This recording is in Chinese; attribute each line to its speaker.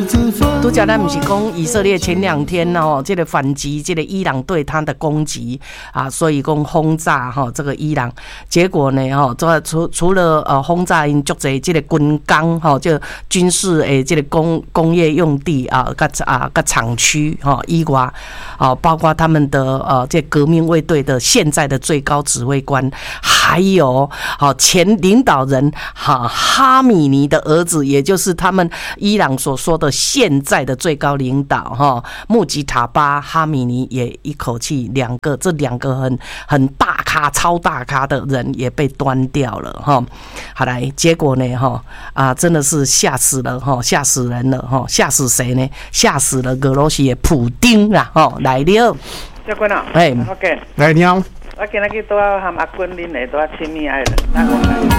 Speaker 1: 都讲咱不是讲以色列前2天哦，这个反击，这个伊朗对他的攻击啊，所以讲轰炸哈这个伊朗，结果呢哈，除了轰炸因足侪这个军工哈，就军事诶这个工业用地啊，个厂区哈以外，啊包括他们的这革命卫队的现在的最高指挥官，还有前领导人哈米尼的儿子，也就是他们伊朗所说的现在的最高领导穆吉塔巴哈米尼也一口气这两个很大咖超大咖的人也被端掉了好来，结果呢真的是吓死了吓死人了吓死谁呢？吓死了俄罗斯的普丁啦来了。
Speaker 2: 教官啊，
Speaker 1: 哎，
Speaker 2: OK，
Speaker 3: 来你好。
Speaker 2: 我今日去拄啊和阿君恁下拄啊亲密爱人，